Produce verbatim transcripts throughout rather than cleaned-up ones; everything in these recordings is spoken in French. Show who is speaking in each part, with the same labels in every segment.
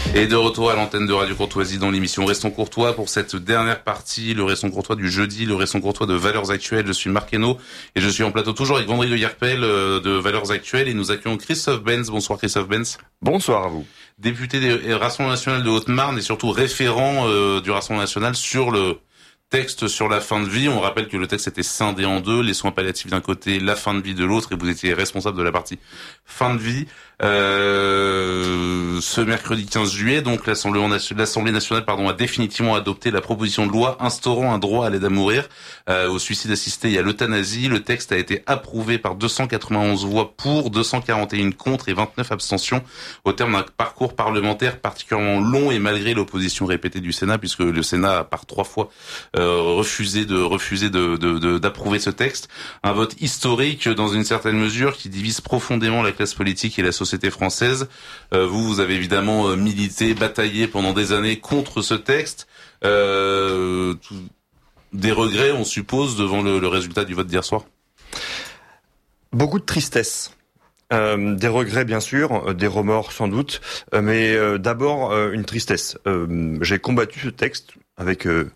Speaker 1: Et de retour à l'antenne de Radio Courtoisie dans l'émission Restons Courtois pour cette dernière partie, le Restons Courtois du jeudi, le Restons Courtois de Valeurs Actuelles. Je suis Marc Hainaut et je suis en plateau toujours avec Vendry de Yerpel de Valeurs Actuelles et nous accueillons Christophe Benz. Bonsoir Christophe Benz.
Speaker 2: Bonsoir à vous.
Speaker 1: Député des Rassemblement National de Haute-Marne et surtout référent euh, du Rassemblement National sur le texte sur la fin de vie. On rappelle que le texte était scindé en deux, les soins palliatifs d'un côté, la fin de vie de l'autre, et vous étiez responsable de la partie fin de vie. Euh, ce mercredi quinze juillet, donc l'Assemblée nationale, l'Assemblée nationale pardon, a définitivement adopté la proposition de loi instaurant un droit à l'aide à mourir, euh, au suicide assisté et à l'euthanasie. Le texte a été approuvé par deux cent quatre-vingt-onze voix pour, deux cent quarante et un contre et vingt-neuf abstentions, au terme d'un parcours parlementaire particulièrement long et malgré l'opposition répétée du Sénat, puisque le Sénat a par trois fois euh, refusé de refuser de, de, de, d'approuver ce texte. Un vote historique dans une certaine mesure qui divise profondément la classe politique et la société française. Euh, vous, vous avez évidemment milité, bataillé pendant des années contre ce texte. Euh, tout, des regrets, on suppose, devant le, le résultat du vote d'hier soir?
Speaker 2: Beaucoup de tristesse. Euh, des regrets bien sûr, des remords sans doute, euh, mais euh, d'abord euh, une tristesse. Euh, j'ai combattu ce texte avec euh,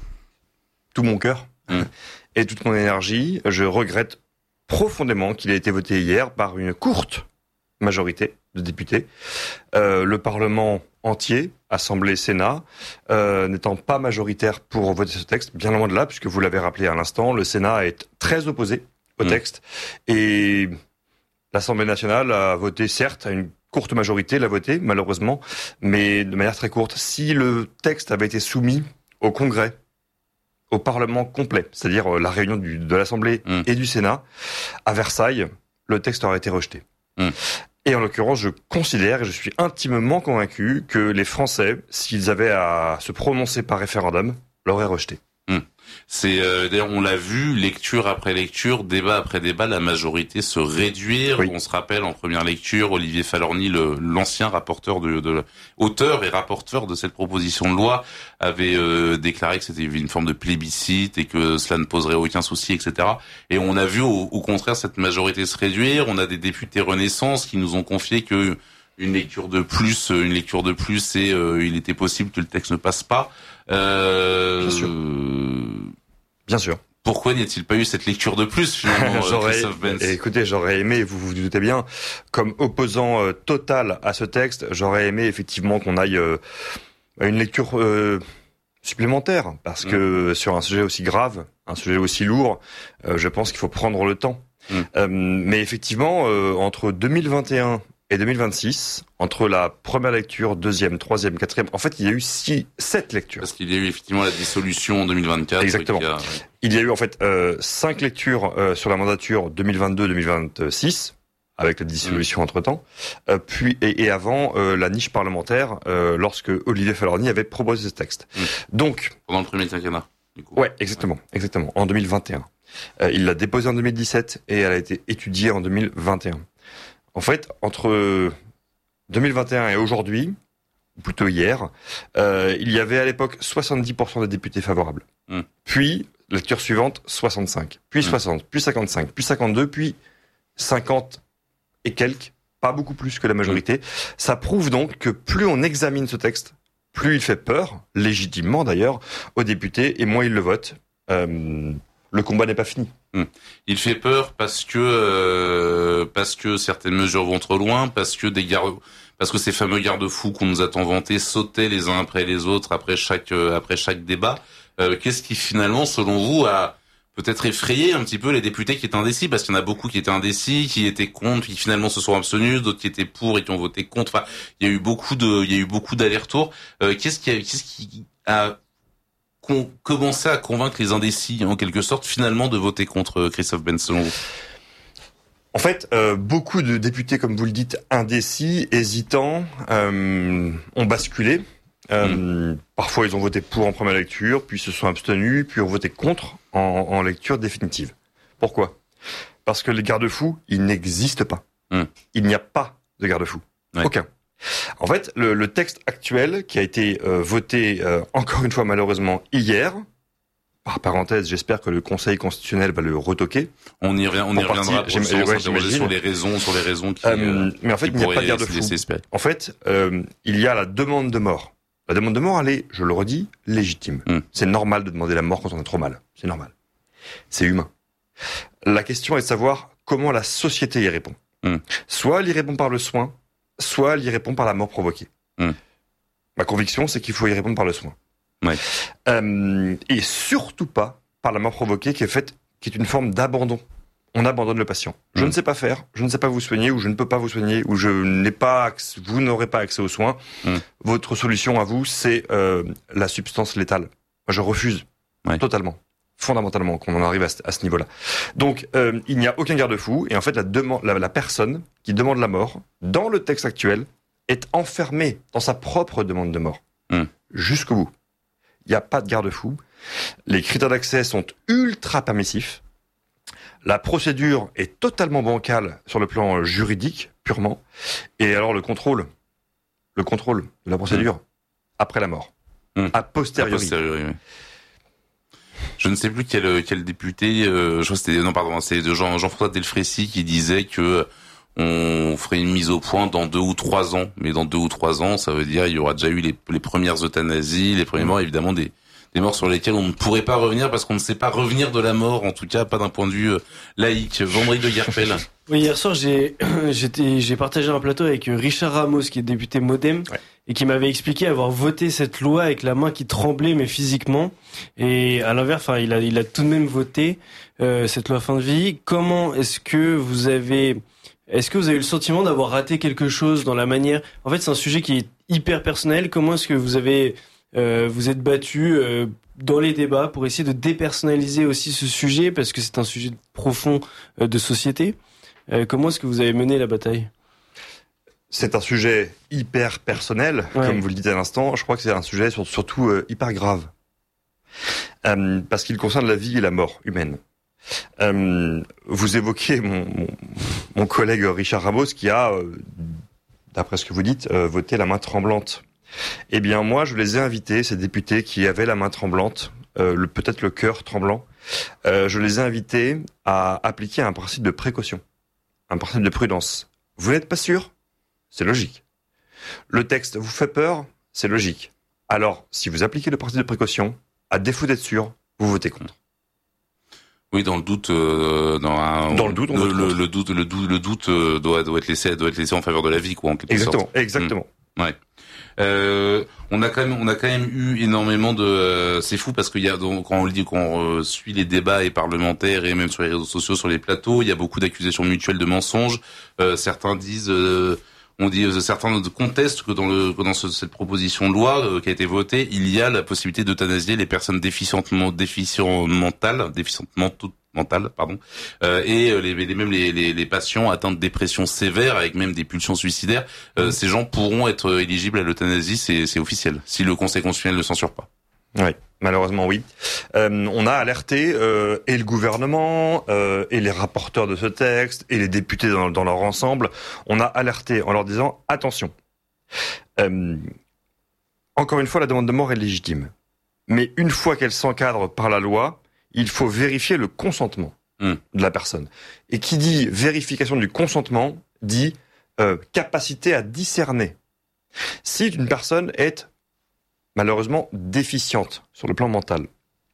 Speaker 2: tout mon cœur mmh. et toute mon énergie. Je regrette profondément qu'il ait été voté hier par une courte majorité de députés. Euh, le Parlement entier, Assemblée, Sénat, euh, n'étant pas majoritaire pour voter ce texte, bien loin de là, puisque vous l'avez rappelé à l'instant, le Sénat est très opposé au mmh. texte. Et l'Assemblée nationale a voté, certes, à une courte majorité, l'a voté, malheureusement, mais de manière très courte. Si le texte avait été soumis au Congrès, au Parlement complet, c'est-à-dire la réunion du, de l'Assemblée mmh. et du Sénat, à Versailles, le texte aurait été rejeté. Mmh. Et en l'occurrence, je considère et je suis intimement convaincu que les Français, s'ils avaient à se prononcer par référendum, l'auraient rejeté.
Speaker 1: Mmh. C'est euh, d'ailleurs on l'a vu, lecture après lecture, débat après débat, la majorité se réduire. Oui. On se rappelle en première lecture, Olivier Falorni, le, l'ancien rapporteur de, de auteur et rapporteur de cette proposition de loi, avait euh, déclaré que c'était une forme de plébiscite et que cela ne poserait aucun souci, et cetera. Et on a vu au, au contraire cette majorité se réduire. On a des députés Renaissance qui nous ont confié que une lecture de plus, une lecture de plus, et euh, il était possible que le texte ne passe pas. Euh,
Speaker 2: Bien sûr. Bien sûr.
Speaker 1: Pourquoi n'y a-t-il pas eu cette lecture de plus finalement, Christophe Benz ?
Speaker 2: Écoutez, j'aurais aimé, vous vous doutez bien, comme opposant euh, total à ce texte, j'aurais aimé effectivement qu'on aille euh, à une lecture euh, supplémentaire, parce que mmh. sur un sujet aussi grave, un sujet aussi lourd, euh, je pense qu'il faut prendre le temps. Mmh. Euh, mais effectivement, euh, entre deux mille vingt et un et deux mille vingt-six, entre la première lecture, deuxième, troisième, quatrième, en fait, il y a eu six, sept lectures.
Speaker 1: Parce qu'il y a eu effectivement la dissolution en deux mille vingt-quatre.
Speaker 2: Exactement. A... Il y a eu en fait euh, cinq lectures euh, sur la mandature deux mille vingt-deux deux mille vingt-six, avec la dissolution mmh. entre-temps, euh, puis et, et avant euh, la niche parlementaire, euh, lorsque Olivier Falorni avait proposé ce texte. Mmh. Donc
Speaker 1: pendant le premier quinquennat. Du coup.
Speaker 2: Ouais, exactement, exactement. En deux mille vingt et un, euh, il l'a déposée en deux mille dix-sept et elle a été étudiée en deux mille vingt et un. En fait, entre deux mille vingt et un et aujourd'hui, ou plutôt hier, euh, il y avait à l'époque soixante-dix pour cent des députés favorables. Mmh. Puis, lecture suivante, soixante-cinq. Puis mmh. soixante, puis cinquante-cinq, puis cinquante-deux, puis cinquante et quelques, pas beaucoup plus que la majorité. Mmh. Ça prouve donc que plus on examine ce texte, plus il fait peur, légitimement d'ailleurs, aux députés, et moins ils le votent. Euh, le combat n'est pas fini.
Speaker 1: Hum. Il fait peur parce que euh, parce que certaines mesures vont trop loin, parce que des garde, parce que ces fameux garde-fous qu'on nous a tant vantés sautaient les uns après les autres après chaque euh, après chaque débat. Euh, qu'est-ce qui finalement, selon vous, a peut-être effrayé un petit peu les députés qui étaient indécis, parce qu'il y en a beaucoup qui étaient indécis, qui étaient contre, qui finalement se sont abstenus, d'autres qui étaient pour et qui ont voté contre. Enfin, il y a eu beaucoup de il y a eu beaucoup d'allers-retours. Euh, qu'est-ce qui a, qu'est-ce qui a qu'on commençait à convaincre les indécis, en quelque sorte, finalement, de voter contre Christophe Benz, selon vous?
Speaker 2: En fait, euh, beaucoup de députés, comme vous le dites, indécis, hésitants, euh, ont basculé. Euh, mmh. Parfois, ils ont voté pour en première lecture, puis se sont abstenus, puis ont voté contre en, en lecture définitive. Pourquoi ? Parce que les garde-fous, ils n'existent pas. Mmh. Il n'y a pas de garde-fous. Ouais. Aucun. En fait, le, le texte actuel qui a été euh, voté, euh, encore une fois malheureusement, hier, par parenthèse, j'espère que le Conseil constitutionnel va le retoquer.
Speaker 1: On y revient, on y reviendra pour ouais, sur les raisons, sur les raisons qui.
Speaker 2: Euh, mais en fait, il n'y a pas de garde-fou. En fait, euh, il y a la demande de mort. La demande de mort, elle est, je le redis, légitime. Mm. C'est normal de demander la mort quand on a trop mal. C'est normal. C'est humain. La question est de savoir comment la société y répond. Mm. Soit elle y répond par le soin, soit elle y répond par la mort provoquée. Mm. Ma conviction, c'est qu'il faut y répondre par le soin.
Speaker 1: Ouais.
Speaker 2: Euh, et surtout pas par la mort provoquée qui est faite, qui est une forme d'abandon. On abandonne le patient. Je mmh. ne sais pas faire, je ne sais pas vous soigner, ou je ne peux pas vous soigner, ou je n'ai pas, accès, vous n'aurez pas accès aux soins. Mmh. Votre solution à vous, c'est euh, la substance létale. Moi, je refuse ouais. totalement, fondamentalement, qu'on en arrive à ce, à ce niveau-là. Donc, euh, il n'y a aucun garde-fou, et en fait, la, demande, la, la personne qui demande la mort, dans le texte actuel, est enfermée dans sa propre demande de mort, mmh. jusqu'au bout. Il n'y a pas de garde-fou. Les critères d'accès sont ultra permissifs. La procédure est totalement bancale sur le plan juridique, purement. Et alors le contrôle, le contrôle de la procédure, mmh. après la mort, mmh. a posteriori. A posteriori oui.
Speaker 1: Je ne sais plus quel, quel député, euh, je crois que c'était, non pardon, c'est de Jean, Jean-François Delfrécy qui disait que on ferait une mise au point dans deux ou trois ans. Mais dans deux ou trois ans, ça veut dire il y aura déjà eu les, les premières euthanasies, les premiers mmh. morts, évidemment des des morts sur lesquelles on ne pourrait pas revenir parce qu'on ne sait pas revenir de la mort, en tout cas pas d'un point de vue laïque. Vendry de Guerpel.
Speaker 3: Oui, hier soir, j'ai, j'étais, j'ai partagé un plateau avec Richard Ramos, qui est député MoDem, ouais. et qui m'avait expliqué avoir voté cette loi avec la main qui tremblait, mais physiquement. Et à l'inverse, enfin, il a, il a tout de même voté euh, cette loi fin de vie. Comment est-ce que vous avez, est-ce que vous avez eu le sentiment d'avoir raté quelque chose dans la manière? En fait, c'est un sujet qui est hyper personnel. Comment est-ce que vous avez Euh, vous êtes battu euh, dans les débats pour essayer de dépersonnaliser aussi ce sujet parce que c'est un sujet profond euh, de société. Euh, comment est-ce que vous avez mené la bataille ?
Speaker 2: C'est un sujet hyper personnel, ouais. comme vous le dites à l'instant. Je crois que c'est un sujet surtout euh, hyper grave euh, parce qu'il concerne la vie et la mort humaine. Euh, vous évoquiez mon, mon, mon collègue Richard Ramos qui a, euh, d'après ce que vous dites, euh, voté la main tremblante. Eh bien, moi, je les ai invités, ces députés qui avaient la main tremblante, euh, le, peut-être le cœur tremblant, euh, je les ai invités à appliquer un principe de précaution, un principe de prudence. Vous n'êtes pas sûr ? C'est logique. Le texte vous fait peur ? C'est logique. Alors, si vous appliquez le principe de précaution, à défaut d'être sûr, vous votez contre.
Speaker 1: Oui, dans le doute, euh, dans, un,
Speaker 2: dans le doute, on
Speaker 1: le, le, le doute, le doute, le doute euh, doit, doit être laissé, doit être laissé en faveur de la vie, quoi, en quelque
Speaker 2: exactement,
Speaker 1: sorte.
Speaker 2: Exactement,
Speaker 1: exactement. Mmh. Ouais. Euh, on a quand même, on a quand même eu énormément de. Euh, c'est fou parce qu'il y a donc, quand on le dit, quand on euh, suit les débats et parlementaires et même sur les réseaux sociaux, sur les plateaux, il y a beaucoup d'accusations mutuelles de mensonges. Euh, certains disent, euh, on dit, euh, certains contestent que dans le, que dans ce, cette proposition de loi euh, qui a été votée, il y a la possibilité d'euthanasier les personnes déficientes, déficientes mentales, déficientes mentales. mentale, pardon, euh, et les, les même les, les, les patients atteints de dépression sévère avec même des pulsions suicidaires, euh, mmh. ces gens pourront être éligibles à l'euthanasie, c'est, c'est officiel, si le Conseil constitutionnel ne le censure pas.
Speaker 2: Oui, malheureusement oui. Euh, on a alerté euh, et le gouvernement euh, et les rapporteurs de ce texte et les députés dans, dans leur ensemble, on a alerté en leur disant attention. Euh, encore une fois, la demande de mort est légitime, mais une fois qu'elle s'encadre par la loi, il faut vérifier le consentement mmh. de la personne. Et qui dit vérification du consentement, dit euh, capacité à discerner. Si une personne est malheureusement déficiente sur le plan mental,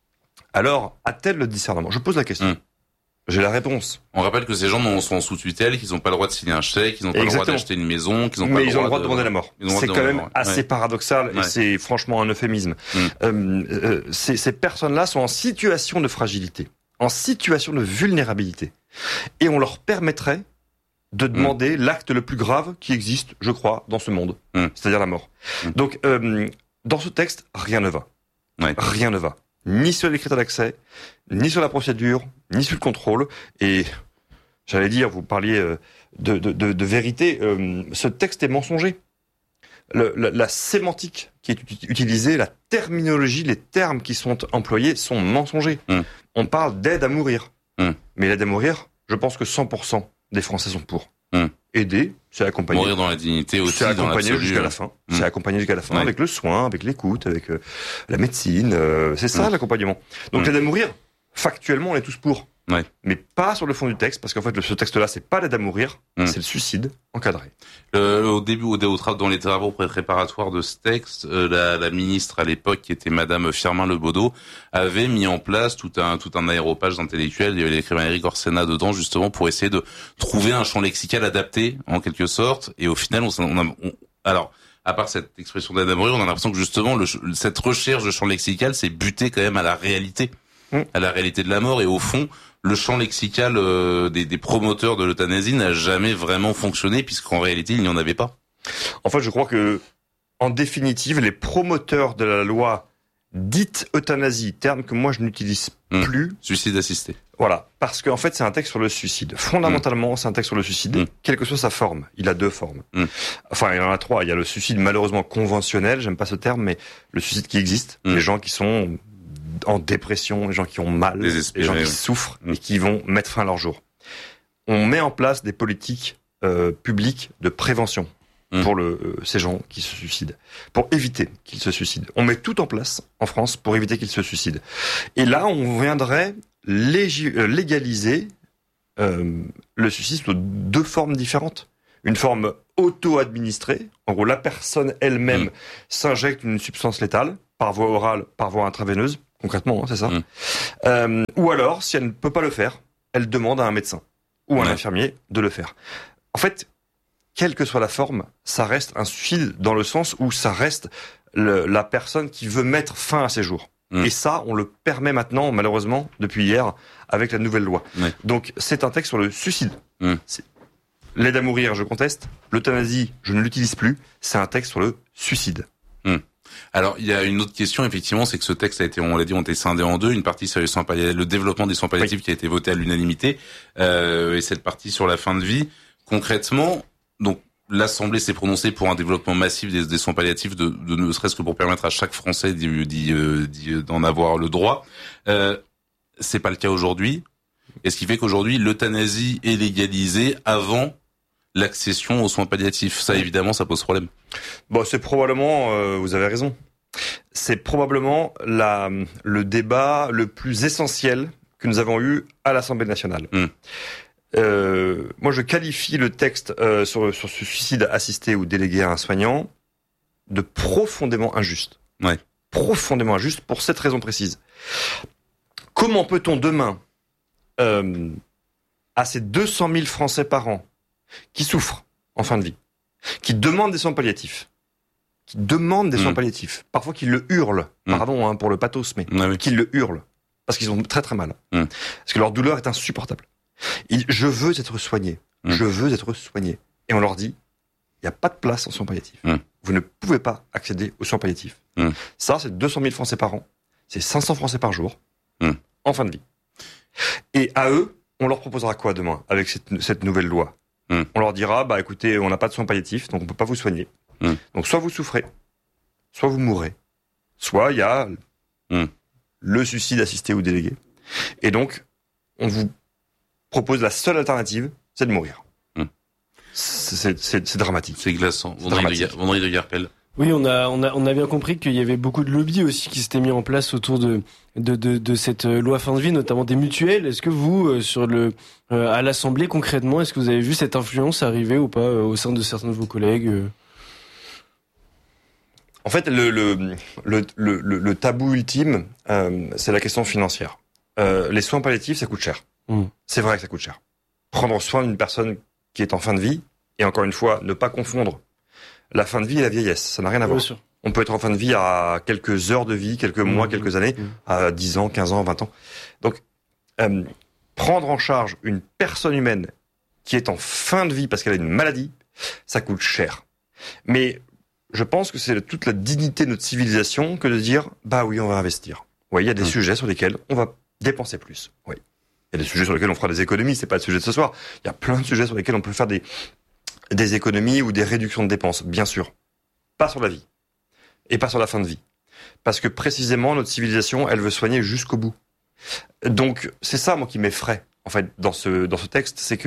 Speaker 2: alors a-t-elle le discernement ? Je pose la question. Mmh. J'ai la réponse.
Speaker 1: On rappelle que ces gens sont sous tutelle, qu'ils n'ont pas le droit de signer un chèque, qu'ils n'ont pas Exactement. le droit d'acheter une maison, qu'ils n'ont pas
Speaker 2: Mais
Speaker 1: le
Speaker 2: droit,
Speaker 1: droit,
Speaker 2: ils ont le droit de,
Speaker 1: de
Speaker 2: demander la mort. C'est quand même assez ouais. paradoxal ouais. et c'est franchement un euphémisme. Mm. Euh, euh, ces, ces personnes-là sont en situation de fragilité, en situation de vulnérabilité. Et on leur permettrait de demander mm. l'acte le plus grave qui existe, je crois, dans ce monde, mm. c'est-à-dire la mort. Mm. Donc, euh, dans ce texte, rien ne va. Ouais. Rien ne va. Ni sur les critères d'accès, ni sur la procédure, ni sur le contrôle. Et j'allais dire, vous parliez de, de, de, de vérité, euh, ce texte est mensonger. Le, la, la sémantique qui est utilisée, la terminologie, les termes qui sont employés sont mensongers. Mmh. On parle d'aide à mourir. Mmh. Mais l'aide à mourir, je pense que cent pour cent des Français sont pour.
Speaker 1: Mmh.
Speaker 2: Aider, c'est accompagner.
Speaker 1: Mourir dans la dignité aussi,
Speaker 2: c'est accompagner
Speaker 1: dans
Speaker 2: jusqu'à la fin.
Speaker 1: Mmh.
Speaker 2: C'est accompagner jusqu'à la fin
Speaker 1: Ouais.
Speaker 2: avec le soin, avec l'écoute, avec euh, la médecine. Euh, c'est ça
Speaker 1: Mmh.
Speaker 2: l'accompagnement. Donc
Speaker 1: Mmh.
Speaker 2: l'aide à mourir, factuellement, on est tous pour.
Speaker 1: Ouais.
Speaker 2: Mais pas sur le fond du texte, parce qu'en fait, le, ce texte-là, c'est pas l'aide à mourir,
Speaker 1: Mmh.
Speaker 2: c'est le suicide encadré.
Speaker 1: Euh, au début, au, au, tra- dans les travaux préparatoires de ce texte, euh, la, la ministre à l'époque, qui était Madame Firmin Lebaudot, avait mis en place tout un tout un aéropage d'intellectuels. Il y avait l'écrivain Éric Orsena dedans, justement, pour essayer de trouver un champ lexical adapté, en quelque sorte. Et au final, on, on a, on, alors, à part cette expression d'aide à mourir, on a l'impression que justement, le, cette recherche de champ lexical s'est butée quand même à la réalité, mmh. à la réalité de la mort. Et au fond, le champ lexical euh, des, des promoteurs de l'euthanasie n'a jamais vraiment fonctionné, puisqu'en réalité, il n'y en avait pas.
Speaker 2: En fait, je crois que, en définitive, les promoteurs de la loi dite euthanasie, terme que moi je n'utilise mmh. plus.
Speaker 1: Suicide assisté.
Speaker 2: Voilà, parce qu'en fait, c'est un texte sur le suicide. Fondamentalement, mmh. c'est un texte sur le suicide, mmh. quelle que soit sa forme. Il a deux formes. Mmh. Enfin, il y en a trois. Il y a le suicide malheureusement conventionnel, j'aime pas ce terme, mais le suicide qui existe. Mmh. Les gens qui sont en dépression, les gens qui ont mal, les gens qui oui. souffrent mmh. et qui vont mettre fin à leur jour. On met en place des politiques euh, publiques de prévention mmh. pour le, euh, ces gens qui se suicident, pour éviter qu'ils se suicident. On met tout en place en France pour éviter qu'ils se suicident. Et là, on viendrait légi- euh, légaliser euh, le suicide sous deux formes différentes. Une forme auto-administrée, en gros la personne elle-même mmh. s'injecte une substance létale, par voie orale, par voie intraveineuse, concrètement, hein, c'est ça. Mmh. Euh, ou alors, si elle ne peut pas le faire, elle demande à un médecin ou à un ouais. infirmier de le faire. En fait, quelle que soit la forme, ça reste un suicide dans le sens où ça reste le, la personne qui veut mettre fin à ses jours. Mmh. Et ça, on le permet maintenant, malheureusement, depuis hier, avec la nouvelle loi. Ouais. Donc, c'est un texte sur le suicide. Mmh. C'est... L'aide à mourir, je conteste. L'euthanasie, je ne l'utilise plus. C'est un texte sur le suicide.
Speaker 1: Mmh. Alors, il y a une autre question, effectivement, c'est que ce texte a été, on l'a dit, on a été scindé en deux. Une partie sur les soins palliatifs, le développement des soins palliatifs oui. qui a été voté à l'unanimité, euh, et cette partie sur la fin de vie. Concrètement, donc, l'Assemblée s'est prononcée pour un développement massif des, des soins palliatifs, de, de ne serait-ce que pour permettre à chaque Français d'y, d'y, d'y, d'en avoir le droit. Euh, c'est pas le cas aujourd'hui. Et ce qui fait qu'aujourd'hui, l'euthanasie est légalisée avant l'accession aux soins palliatifs. Ça, évidemment, ça pose problème.
Speaker 2: Bon, c'est probablement, euh, vous avez raison, c'est probablement la, le débat le plus essentiel que nous avons eu à l'Assemblée nationale. Mmh. Euh, moi, je qualifie le texte euh, sur, sur ce suicide assisté ou délégué à un soignant de profondément injuste.
Speaker 1: Ouais.
Speaker 2: Profondément injuste pour cette raison précise. Comment peut-on demain, euh, à ces deux cent mille Français par an, qui souffrent en fin de vie, qui demandent des soins palliatifs, qui demandent des mmh. soins palliatifs, parfois qui le hurlent, mmh. pardon hein, pour le pathos, mais
Speaker 1: ah oui.
Speaker 2: qui le hurlent, parce qu'ils ont très très mal, mmh. parce que leur douleur est insupportable. Ils, je veux être soigné, mmh. je veux être soigné. Et on leur dit, il n'y a pas de place en soins palliatifs. Mmh. Vous ne pouvez pas accéder aux soins palliatifs. Mmh. Ça, c'est deux cent mille Français par an, c'est cinq cents Français par jour, mmh. en fin de vie. Et à eux, on leur proposera quoi demain, avec cette, cette nouvelle loi ? Mmh. On leur dira, bah écoutez, on n'a pas de soins palliatifs, donc on peut pas vous soigner. Mmh. Donc soit vous souffrez, soit vous mourrez, soit il y a mmh. le suicide assisté ou délégué. Et donc, on vous propose la seule alternative, c'est de mourir. Mmh. C'est, c'est, c'est dramatique.
Speaker 1: C'est glaçant. Vendredi de Garpel.
Speaker 3: Oui, on a, on a, on a bien compris qu'il y avait beaucoup de lobbies aussi qui s'étaient mis en place autour de, de, de, de cette loi fin de vie, notamment des mutuelles. Est-ce que vous, euh, sur le, euh, à l'Assemblée, concrètement, est-ce que vous avez vu cette influence arriver ou pas euh, au sein de certains de vos collègues euh
Speaker 2: En fait, le, le, le, le, le tabou ultime, euh, c'est la question financière. Euh, les soins palliatifs, ça coûte cher. Mmh. C'est vrai que ça coûte cher. Prendre soin d'une personne qui est en fin de vie, et encore une fois, ne pas confondre la fin de vie et la vieillesse, ça n'a rien à voir. On peut être en fin de vie à quelques heures de vie, quelques mmh. mois, quelques années, mmh. à dix ans, quinze ans, vingt ans. Donc, euh, prendre en charge une personne humaine qui est en fin de vie parce qu'elle a une maladie, ça coûte cher. Mais je pense que c'est toute la dignité de notre civilisation que de dire, bah oui, on va investir. Oui, il y a des mmh. sujets sur lesquels on va dépenser plus. Oui. Il y a des sujets sur lesquels on fera des économies, c'est pas le sujet de ce soir. Il y a plein de sujets sur lesquels on peut faire des des économies ou des réductions de dépenses, bien sûr. Pas sur la vie. Et pas sur la fin de vie. Parce que précisément, notre civilisation, elle veut soigner jusqu'au bout. Donc, c'est ça, moi, qui m'effraie, en fait, dans ce, dans ce texte, c'est que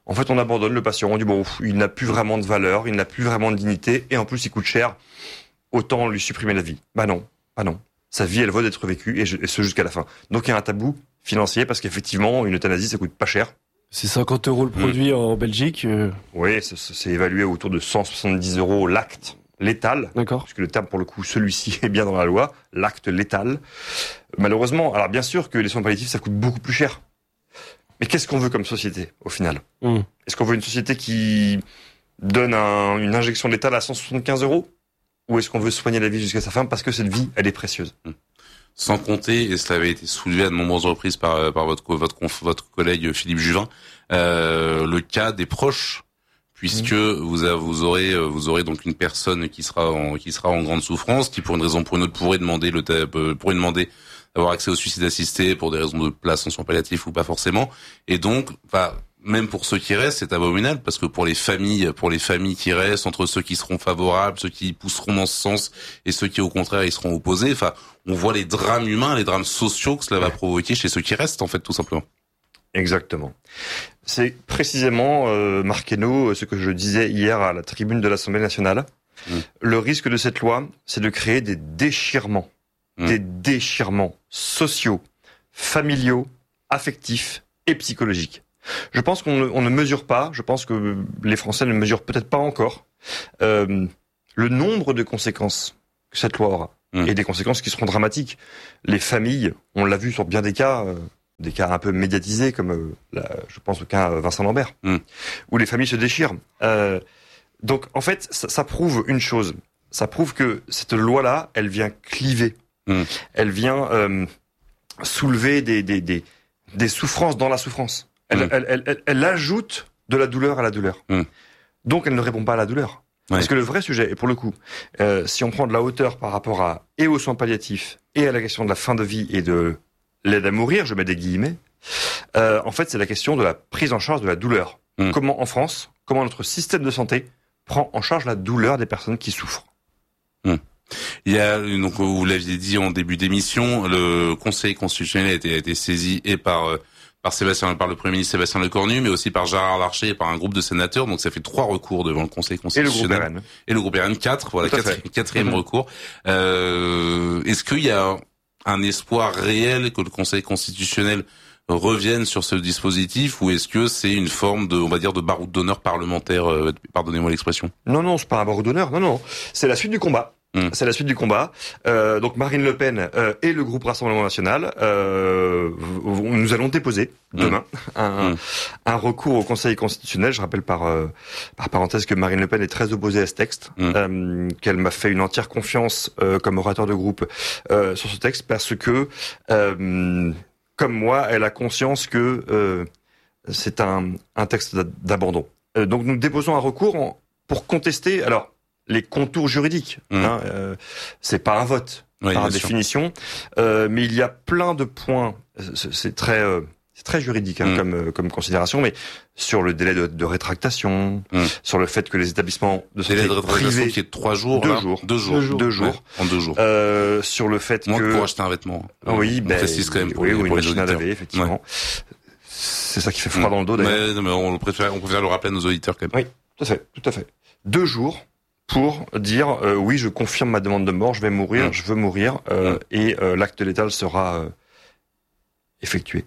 Speaker 2: En fait, on abandonne le patient. On dit bon, il n'a plus vraiment de valeur, il n'a plus vraiment de dignité, et en plus, il coûte cher. Autant lui supprimer la vie. Bah non, bah non. Sa vie, elle vaut d'être vécue, et, je, et ce jusqu'à la fin. Donc il y a un tabou financier, parce qu'effectivement, une euthanasie, ça coûte pas cher.
Speaker 3: C'est cinquante euros le produit mmh. en Belgique. Euh...
Speaker 2: Oui, c'est, c'est évalué autour de cent soixante-dix euros l'acte létal.
Speaker 3: D'accord.
Speaker 2: Puisque le terme, pour le coup, celui-ci est bien dans la loi, l'acte létal. Malheureusement, alors bien sûr que les soins palliatifs, ça coûte beaucoup plus cher. Mais qu'est-ce qu'on veut comme société, au final ? mmh. Est-ce qu'on veut une société qui donne un, une injection létale à cent soixante-quinze euros ? Ou est-ce qu'on veut soigner la vie jusqu'à sa fin parce que cette vie, elle est précieuse ? mmh.
Speaker 1: Sans compter, et cela avait été soulevé à de nombreuses reprises par, par votre, votre, votre collègue Philippe Juvin, euh, le cas des proches, puisque mmh. vous, avez, vous aurez, vous aurez donc une personne qui sera en, qui sera en grande souffrance, qui pour une raison ou pour une autre pourrait demander le, pourrait demander d'avoir accès au suicide assisté pour des raisons de place en soins palliatifs ou pas forcément, et donc, enfin, même pour ceux qui restent, c'est abominable parce que pour les familles, pour les familles qui restent, entre ceux qui seront favorables, ceux qui pousseront dans ce sens et ceux qui au contraire ils seront opposés, enfin, on voit les drames humains, les drames sociaux que cela va provoquer chez ceux qui restent en fait, tout simplement.
Speaker 2: Exactement. C'est précisément euh, Marc Hainaut, ce que je disais hier à la tribune de l'Assemblée nationale. Mmh. Le risque de cette loi, c'est de créer des déchirements, mmh. des déchirements sociaux, familiaux, affectifs et psychologiques. Je pense qu'on ne, on ne mesure pas, je pense que les Français ne mesurent peut-être pas encore euh, le nombre de conséquences que cette loi aura. Mmh. Et des conséquences qui seront dramatiques. Les familles, on l'a vu sur bien des cas, euh, des cas un peu médiatisés, comme euh, la, je pense au cas Vincent Lambert, mmh. où les familles se déchirent. Euh, donc en fait, ça, ça prouve une chose. Ça prouve que cette loi-là, elle vient cliver. Mmh. Elle vient euh, soulever des, des, des, des souffrances dans la souffrance. Elle, mmh. elle, elle, elle, elle ajoute de la douleur à la douleur. Mmh. Donc elle ne répond pas à la douleur. Ouais. Parce que le vrai sujet, et pour le coup, euh, si on prend de la hauteur par rapport à et aux soins palliatifs et à la question de la fin de vie et de l'aide à mourir, je mets des guillemets, euh, en fait c'est la question de la prise en charge de la douleur. Mmh. Comment en France, comment notre système de santé prend en charge la douleur des personnes qui souffrent.
Speaker 1: Mmh. Il y a, donc vous l'aviez dit en début d'émission, le Conseil constitutionnel a été, a été saisi et par... Euh, par Sébastien, par le Premier ministre Sébastien Lecornu, mais aussi par Gérard Larcher et par un groupe de sénateurs. Donc ça fait trois recours devant le Conseil constitutionnel.
Speaker 2: Et le groupe R N.
Speaker 1: Et le groupe R N, quatre. Voilà, quatrième, quatrième mmh. recours. Euh, est-ce qu'il y a un espoir réel que le Conseil constitutionnel revienne sur ce dispositif, ou est-ce que c'est une forme de, on va dire, de baroud d'honneur parlementaire, euh, pardonnez-moi l'expression?
Speaker 2: Non, non, c'est pas un baroud d'honneur. Non, non. C'est la suite du combat. Mmh. C'est la suite du combat. Euh, donc Marine Le Pen euh, et le groupe Rassemblement National, euh, nous allons déposer demain mmh. un, mmh. un recours au Conseil constitutionnel. Je rappelle par, euh, par parenthèse que Marine Le Pen est très opposée à ce texte, mmh. euh, qu'elle m'a fait une entière confiance euh, comme orateur de groupe euh, sur ce texte parce que, euh, comme moi, elle a conscience que euh, c'est un, un texte d'abandon. Euh, donc nous déposons un recours en, pour contester. Alors. Les contours juridiques, mmh. hein, euh, c'est pas un vote oui, par définition, euh, mais il y a plein de points. C'est, c'est très, euh, c'est très juridique hein, mmh. comme euh, comme considération, mais sur le délai de, de rétractation, mmh. sur le fait que les établissements de santé
Speaker 1: délai de rétractation
Speaker 2: privés,
Speaker 1: qui est de trois jours,
Speaker 2: deux
Speaker 1: là,
Speaker 2: jours,
Speaker 1: deux jours,
Speaker 2: deux jours, deux jours,
Speaker 1: ouais, en deux jours.
Speaker 2: Euh, sur le fait
Speaker 1: moins
Speaker 2: que,
Speaker 1: que pour acheter un vêtement.
Speaker 2: Oui,
Speaker 1: on
Speaker 2: ben,
Speaker 1: précise quand même pour
Speaker 2: oui,
Speaker 1: les,
Speaker 2: oui,
Speaker 1: pour
Speaker 2: une
Speaker 1: les
Speaker 2: machine à
Speaker 1: auditeurs.
Speaker 2: laver, effectivement.
Speaker 1: Ouais.
Speaker 2: C'est ça qui fait froid mmh. dans le dos d'ailleurs.
Speaker 1: Mais, mais on préfère, on préfère le rappeler à nos auditeurs quand même.
Speaker 2: Oui, tout à fait, tout à fait. Deux jours. Pour dire euh, oui, je confirme ma demande de mort, je vais mourir, mmh. je veux mourir, euh, mmh. et euh, l'acte létal sera euh, effectué.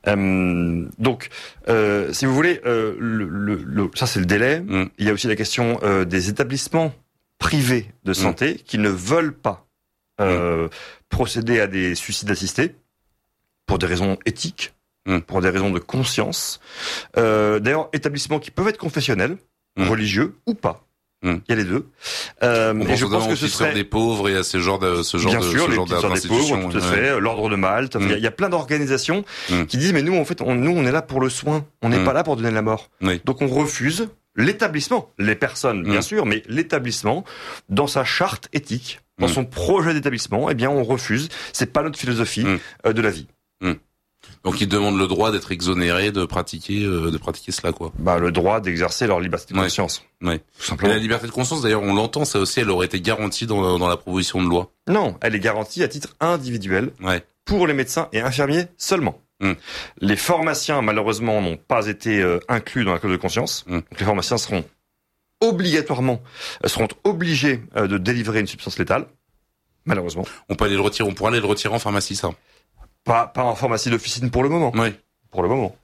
Speaker 2: Euh, donc, euh, si vous voulez, euh, le, le, le, ça c'est le délai. Mmh. Il y a aussi la question euh, des établissements privés de santé mmh. qui ne veulent pas euh, mmh. procéder à des suicides assistés pour des raisons éthiques, mmh. pour des raisons de conscience. Euh, d'ailleurs, établissements qui peuvent être confessionnels, mmh. religieux ou pas. Mmh. Il y a les deux. Euh,
Speaker 1: On
Speaker 2: et je pense que ce serait
Speaker 1: des pauvres et à ce genre de ce genre
Speaker 2: bien
Speaker 1: de
Speaker 2: sûr,
Speaker 1: ce
Speaker 2: les
Speaker 1: genre
Speaker 2: des pauvres, tout à fait.
Speaker 1: Ouais.
Speaker 2: L'ordre de Malte. Mmh. Il, y a, il y a plein d'organisations mmh. qui disent mais nous en fait, on, nous on est là pour le soin. On n'est mmh. pas là pour donner la mort. Oui. Donc on refuse l'établissement, les personnes bien mmh. sûr, mais l'établissement dans sa charte éthique, dans mmh. son projet d'établissement, eh bien on refuse. C'est pas notre philosophie mmh. euh, de la vie.
Speaker 1: Mmh. Donc ils demandent le droit d'être exonérés de pratiquer euh, de pratiquer cela quoi.
Speaker 2: Bah le droit d'exercer leur liberté de
Speaker 1: ouais.
Speaker 2: conscience.
Speaker 1: Ouais. Tout simplement. Et la liberté de conscience d'ailleurs, on l'entend, ça aussi elle aurait été garantie dans dans la proposition de loi.
Speaker 2: Non, elle est garantie à titre individuel
Speaker 1: ouais.
Speaker 2: pour les médecins et infirmiers seulement. Mmh. Les pharmaciens, malheureusement, n'ont pas été euh, inclus dans la clause de conscience. Mmh. Donc les pharmaciens seront obligatoirement, euh, seront obligés euh, de délivrer une substance létale, malheureusement.
Speaker 1: On peut aller le retirer, on pourra aller le retirer en pharmacie, ça.
Speaker 2: Pas, pas en pharmacie d'officine pour le moment.
Speaker 1: Oui.
Speaker 2: Pour le moment.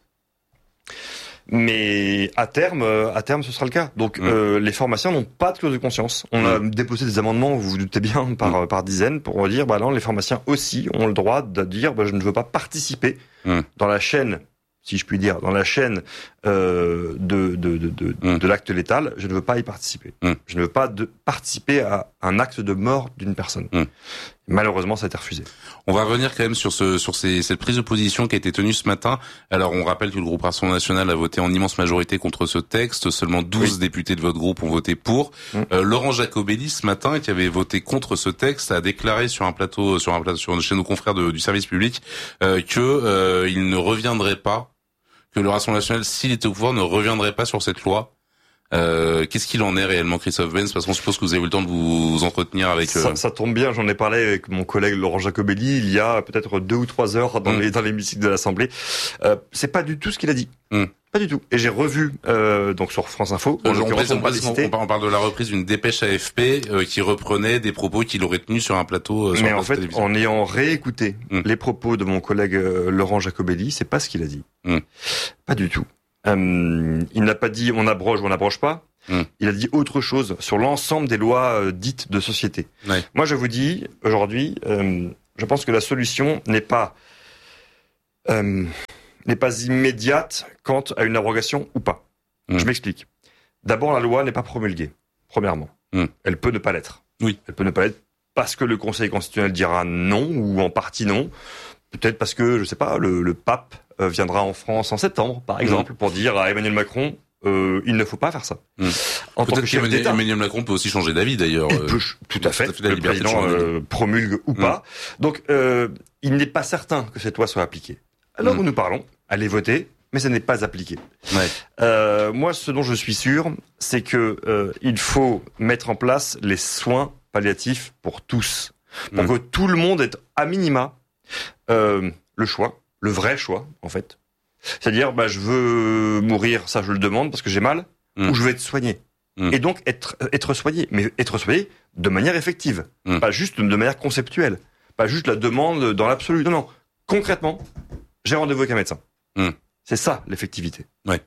Speaker 2: Mais à terme, à terme, ce sera le cas. Donc, mmh. euh, les pharmaciens n'ont pas de clause de conscience. On mmh. a déposé des amendements, vous vous doutez bien, par, mmh. par dizaines, pour dire, bah non, les pharmaciens aussi ont le droit de dire, bah, je ne veux pas participer mmh. dans la chaîne, si je puis dire, dans la chaîne euh, de de de de, mmh. de l'acte létal. Je ne veux pas y participer. Mmh. Je ne veux pas de participer à un acte de mort d'une personne. Mmh. Malheureusement, ça a été refusé.
Speaker 1: On va revenir quand même sur ce, sur ces, cette prise de position qui a été tenue ce matin. Alors, on rappelle que le groupe Rassemblement National a voté en immense majorité contre ce texte. Seulement douze oui. députés de votre groupe ont voté pour. Mmh. Euh, Laurent Jacobelli, ce matin, qui avait voté contre ce texte, a déclaré sur un plateau, sur un plateau, sur, chez nos confrères de, du service public, euh, que euh, il ne reviendrait pas, que le Rassemblement National, s'il était au pouvoir, ne reviendrait pas sur cette loi. Euh, qu'est-ce qu'il en est réellement, Christophe Benz? Parce qu'on suppose que vous avez eu le temps de vous, vous entretenir avec... Euh...
Speaker 2: Ça, ça tombe bien, j'en ai parlé avec mon collègue Laurent Jacobelli il y a peut-être deux ou trois heures dans, mmh. les, dans l'hémicycle de l'Assemblée. Euh, c'est pas du tout ce qu'il a dit. Mmh. Pas du tout. Et j'ai revu euh, donc sur France Info.
Speaker 1: Euh, on, on, on, on, on parle de la reprise d'une dépêche A F P euh, qui reprenait des propos qu'il aurait tenus sur un plateau. Euh, sur
Speaker 2: Mais en fait, en ayant réécouté mmh. les propos de mon collègue euh, Laurent Jacobelli, c'est pas ce qu'il a dit. Mmh. Pas du tout. Euh, il n'a pas dit on abroge ou on n'abroge pas. Mmh. Il a dit autre chose sur l'ensemble des lois euh, dites de société. Ouais. Moi, je vous dis aujourd'hui, euh, je pense que la solution n'est pas euh, n'est pas immédiate quant à une abrogation ou pas. Mmh. Je m'explique. D'abord, la loi n'est pas promulguée. Premièrement, mmh. elle peut ne pas l'être.
Speaker 1: Oui,
Speaker 2: elle peut ne pas l'être parce que le Conseil constitutionnel dira non ou en partie non. Peut-être parce que je sais pas, le, le pape euh, viendra en France en septembre, par exemple, mmh. pour dire à Emmanuel Macron. Euh, il ne faut pas faire ça.
Speaker 1: Mmh. En tant que chef d'État, Emmanuel Macron peut aussi changer d'avis d'ailleurs.
Speaker 2: Il peut, tout à fait. Tout à fait le président euh, promulgue ou mmh. pas. Donc, euh, il n'est pas certain que cette loi soit appliquée. Alors mmh. où nous parlons, allez voter, mais ça n'est pas appliqué.
Speaker 1: Ouais.
Speaker 2: Euh, moi, ce dont je suis sûr, c'est que euh, il faut mettre en place les soins palliatifs pour tous, pour mmh. que tout le monde ait à minima euh, le choix, le vrai choix, en fait. C'est-à-dire, bah, je veux mourir, ça je le demande parce que j'ai mal, mmh. ou je veux être soigné. Mmh. Et donc être être soigné, mais être soigné de manière effective, mmh. pas juste de manière conceptuelle, pas juste la demande dans l'absolu. Non, non. Concrètement, j'ai rendez-vous avec un médecin. Mmh. C'est ça l'effectivité.
Speaker 1: Ouais.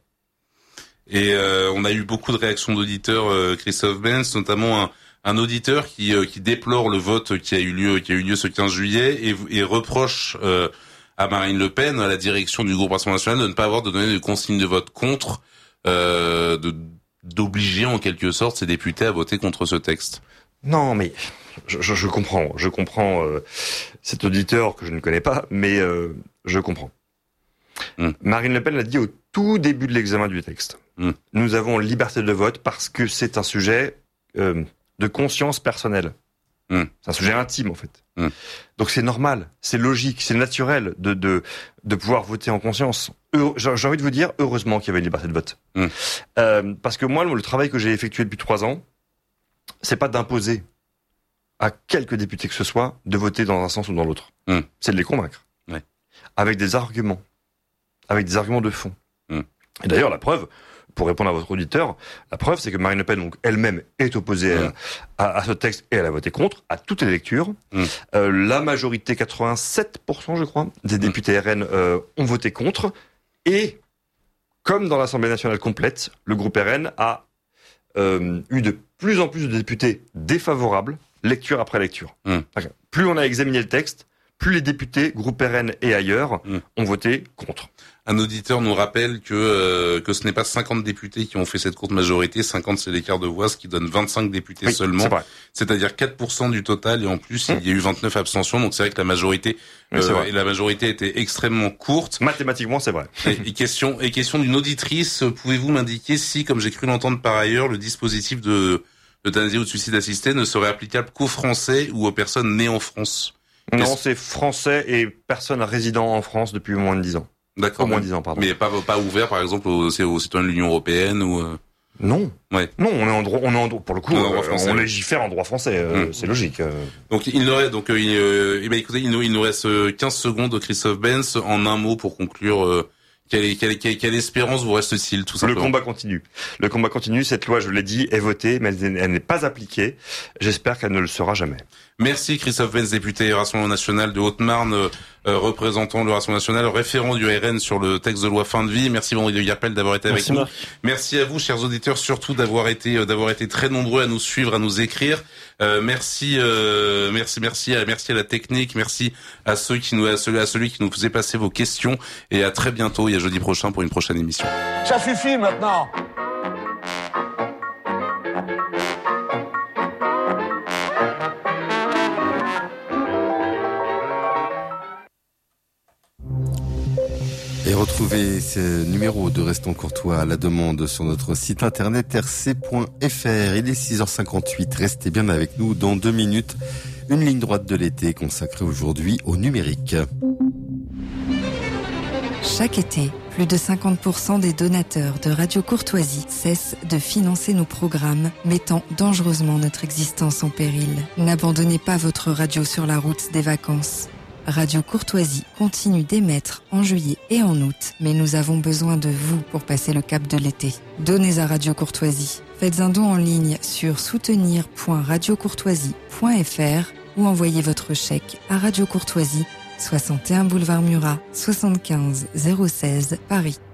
Speaker 1: Et euh, on a eu beaucoup de réactions d'auditeurs, euh, Christophe Benz, notamment un, un auditeur qui euh, qui déplore le vote qui a eu lieu qui a eu lieu ce quinze juillet et, et reproche euh, à Marine Le Pen, à la direction du groupe Rassemblement National, de ne pas avoir de donné de consigne de vote contre, euh, de d'obliger en quelque sorte ces députés à voter contre ce texte.
Speaker 2: Non, mais je, je, je comprends, je comprends euh, cet auditeur que je ne connais pas, mais euh, je comprends. Hum. Marine Le Pen l'a dit au tout début de l'examen du texte. Hum. Nous avons liberté de vote parce que c'est un sujet euh, de conscience personnelle. Hum. C'est un sujet intime en fait. Hum. Donc c'est normal, c'est logique, c'est naturel de de de pouvoir voter en conscience. Heure, j'ai, j'ai envie de vous dire heureusement qu'il y avait une liberté de vote. Hum. Euh, parce que moi, le travail que j'ai effectué depuis trois ans, c'est pas d'imposer à quelques députés que ce soit de voter dans un sens ou dans l'autre. Hum. C'est de les convaincre.
Speaker 1: Ouais.
Speaker 2: Avec des arguments. Avec des arguments de fond.
Speaker 1: Hum.
Speaker 2: Et d'ailleurs, la preuve, pour répondre à votre auditeur, la preuve, c'est que Marine Le Pen, donc, elle-même, est opposée mmh. à, à, à ce texte et elle a voté contre, à toutes les lectures. Mmh. Euh, la majorité, quatre-vingt-sept pour cent, je crois, des mmh. députés R N euh, ont voté contre. Et, comme dans l'Assemblée nationale complète, le groupe R N a euh, eu de plus en plus de députés défavorables, lecture après lecture.
Speaker 1: Mmh.
Speaker 2: Plus on a examiné le texte, plus les députés, groupe R N et ailleurs, mmh. ont voté contre.
Speaker 1: Un auditeur nous rappelle que euh, que ce n'est pas cinquante députés qui ont fait cette courte majorité, cinquante c'est l'écart de voix, ce qui donne vingt-cinq députés oui, seulement, c'est c'est-à-dire quatre pour cent du total, et en plus mmh. il y a eu vingt-neuf abstentions, donc c'est vrai que la majorité
Speaker 2: oui,
Speaker 1: euh, et la majorité était extrêmement courte.
Speaker 2: Mathématiquement, c'est vrai.
Speaker 1: et, et question et question d'une auditrice, pouvez-vous m'indiquer si, comme j'ai cru l'entendre par ailleurs, le dispositif de d'euthanasie ou de suicide assisté ne serait applicable qu'aux Français ou aux personnes nées en France?
Speaker 2: Non, c'est Français et personnes résidant en France depuis moins de dix ans.
Speaker 1: D'accord.
Speaker 2: Au moins dix ans, pardon.
Speaker 1: Mais pas, pas ouvert, par exemple, aux, aux citoyens de l'Union Européenne ou, euh...
Speaker 2: Non.
Speaker 1: Ouais.
Speaker 2: Non, on est en droit, on est en droit, pour le coup,
Speaker 1: on,
Speaker 2: euh,
Speaker 1: français,
Speaker 2: on
Speaker 1: ouais.
Speaker 2: légifère en droit français, euh, mmh. c'est logique. Euh.
Speaker 1: Donc il nous reste, donc euh, il, euh, eh ben, écoutez, il nous, il nous reste quinze secondes, Christophe Benz, en un mot pour conclure. Euh, quelle, quelle, quelle, quelle espérance vous reste-t-il, tout simplement?
Speaker 2: Le combat continue. Le combat continue. Cette loi, je l'ai dit, est votée, mais elle, elle n'est pas appliquée. J'espère qu'elle ne le sera jamais.
Speaker 1: Merci Christophe Benz, député Rassemblement National de Haute-Marne, euh, représentant le Rassemblement National, référent du R N sur le texte de loi fin de vie. Merci Vendredi de Guerpel d'avoir été
Speaker 3: Merci
Speaker 1: avec
Speaker 3: Marc.
Speaker 1: nous. Merci à vous, chers auditeurs, surtout d'avoir été euh, d'avoir été très nombreux à nous suivre, à nous écrire. Euh, merci, euh, merci, merci, à, merci à la technique, merci à ceux qui nous, à celui, à celui qui nous faisait passer vos questions, et à très bientôt, et à jeudi prochain pour une prochaine émission.
Speaker 4: Ça suffit maintenant.
Speaker 5: Et retrouvez ce numéro de Restons Courtois à la demande sur notre site internet r c point f r. Il est six heures cinquante-huit. Restez bien avec nous dans deux minutes. Une ligne droite de l'été consacrée aujourd'hui au numérique.
Speaker 6: Chaque été, plus de cinquante pour cent des donateurs de Radio Courtoisie cessent de financer nos programmes, mettant dangereusement notre existence en péril. N'abandonnez pas votre radio sur la route des vacances. Radio Courtoisie continue d'émettre en juillet et en août, mais nous avons besoin de vous pour passer le cap de l'été. Donnez à Radio Courtoisie. Faites un don en ligne sur soutenir point radio courtoisie point f r ou envoyez votre chèque à Radio Courtoisie, soixante et un boulevard Murat, soixante-quinze zéro seize, Paris.